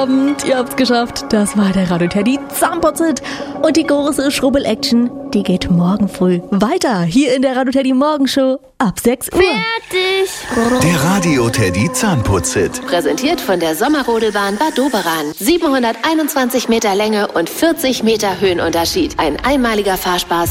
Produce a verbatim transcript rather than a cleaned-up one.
Abend, ihr habt's geschafft. Das war der Radio Teddy Zahnputzit. Und die große Schrubbel-Action, die geht morgen früh weiter. Hier in der Radio Teddy Morgenshow ab sechs Uhr. Fertig! Der Radio Teddy Zahnputzit. Präsentiert von der Sommerrodelbahn Bad Doberan. siebenhunderteinundzwanzig Meter Länge und vierzig Meter Höhenunterschied. Ein einmaliger Fahrspaß